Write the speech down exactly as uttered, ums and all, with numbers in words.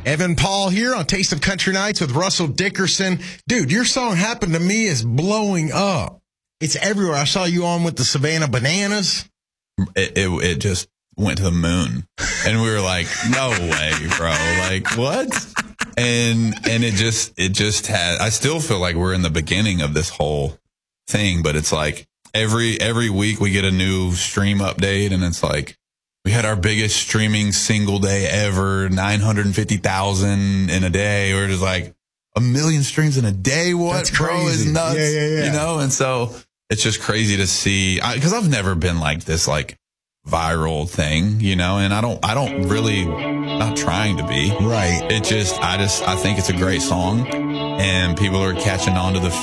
Evan Paul here on Taste of Country Nights with Russell Dickerson. Dude, your song Happened to Me is blowing up. It's everywhere. I saw you on with the Savannah Bananas. It, it, it just went to the moon. And we were like, no way, bro. Like, what? And and it just, it just had, I still feel like we're in the beginning of this whole thing, but it's like every every week we get a new stream update, and it's like, we had our biggest streaming single day ever, nine hundred fifty thousand in a day. We're just like, a million streams in a day? What, That's bro, crazy. is nuts. Yeah, yeah, yeah. You know, and so it's just crazy to see, because I've never been like this, like, viral thing, you know, and I don't, I don't really, not trying to be. Right. It just, I just, I think it's a great song, and people are catching on to the